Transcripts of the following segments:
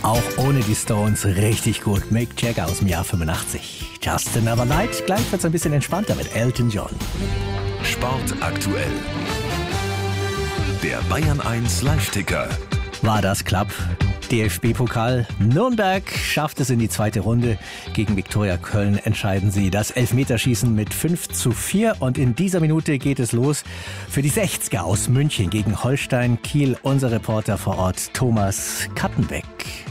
Auch ohne die Stones richtig gut. Mick Jagger aus dem Jahr 85. Just Another Night. Gleich wird es ein bisschen entspannter mit Elton John. Sport aktuell. Der Bayern 1 Live-Ticker. War das knapp? DFB-Pokal. Nürnberg schafft es in die zweite Runde. Gegen Viktoria Köln entscheiden sie das Elfmeterschießen mit 5:4. Und in dieser Minute geht es los für die 60er aus München gegen Holstein Kiel. Unser Reporter vor Ort, Thomas Kattenbeck.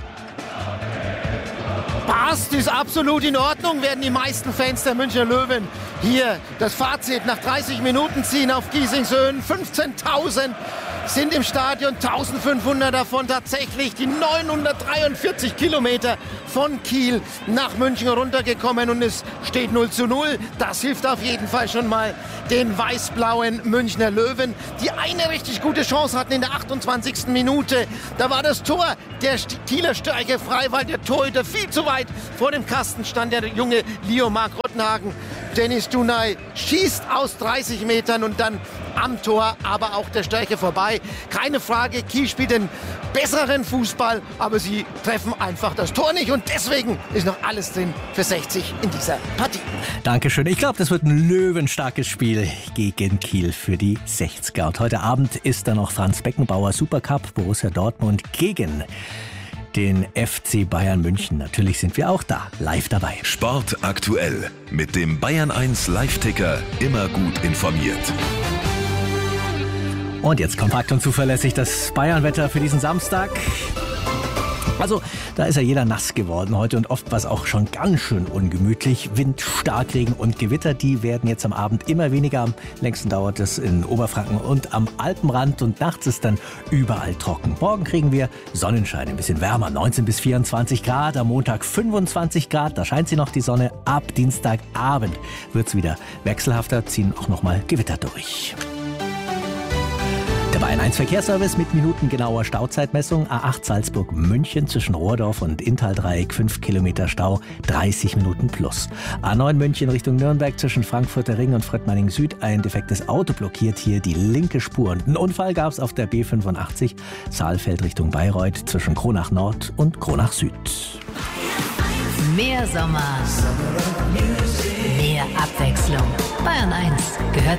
Passt, ist absolut in Ordnung, werden die meisten Fans der Münchner Löwen hier das Fazit nach 30 Minuten ziehen auf Giesingshöhen. 15.000 sind im Stadion, 1.500 davon tatsächlich die 943 Kilometer von Kiel nach München runtergekommen und es steht 0:0. Das hilft auf jeden Fall schon mal den weiß-blauen Münchner Löwen, die eine richtig gute Chance hatten in der 28. Minute. Da war das Tor der Kieler Störche frei, weil der Torhüter viel zu weit vor dem Kasten stand, der junge Leo-Marc Rottenhagen. Dennis Dunay schießt aus 30 Metern und dann am Tor, aber auch der Störche vorbei. Keine Frage, Kiel spielt den besseren Fußball, aber sie treffen einfach das Tor nicht und deswegen ist noch alles drin für 60 in dieser Partie. Dankeschön. Ich glaube, das wird ein löwenstarkes Spiel gegen Kiel für die 60er. Und heute Abend ist da noch Franz Beckenbauer Supercup, Borussia Dortmund gegen den FC Bayern München. Natürlich sind wir auch da, live dabei. Sport aktuell. Mit dem Bayern 1 Live-Ticker immer gut informiert. Und jetzt kompakt und zuverlässig das Bayern-Wetter für diesen Samstag. Also, da ist ja jeder nass geworden heute und oft war es auch schon ganz schön ungemütlich. Wind, Starkregen und Gewitter, die werden jetzt am Abend immer weniger. Am längsten dauert es in Oberfranken und am Alpenrand und nachts ist dann überall trocken. Morgen kriegen wir Sonnenschein, ein bisschen wärmer, 19 bis 24 Grad, am Montag 25 Grad, da scheint sie noch die Sonne. Ab Dienstagabend wird es wieder wechselhafter, ziehen auch nochmal Gewitter durch. Der Bayern 1 Verkehrsservice mit minutengenauer Stauzeitmessung. A8 Salzburg-München zwischen Rohrdorf und Inntal-Dreieck 5 Kilometer Stau, 30 Minuten plus. A9 München Richtung Nürnberg zwischen Frankfurter Ring und Fröttmanning Süd. Ein defektes Auto blockiert hier die linke Spur. Und einen Unfall gab es auf der B85 Saalfeld Richtung Bayreuth zwischen Kronach Nord und Kronach Süd. Mehr Sommer, mehr Abwechslung. Bayern 1 gehört